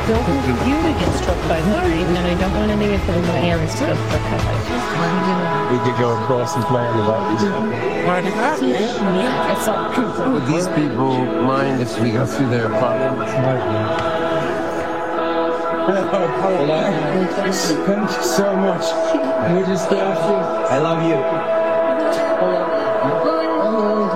don't want you to get struck by lightning, and I don't want any of the parents to get struck by lightning. We could go across and play on the Would these people mind if we go through their apartment? Thank you so much. We just got you. I love you.